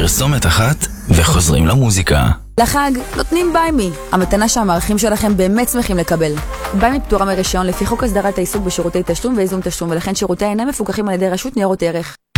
פרסומת אחת וחוזרים למוזיקה. לחג נותנים ביי-מי, המתנה שהמערכים שלכם באמת שמחים לקבל. ביי-מי פטורה מרישיון לפי חוק הסדרת העיסוק בשירותי תשלום ואיזון תשלום, ולכן שירותי אינם מפוקחים על ידי רשות ניירות ערך.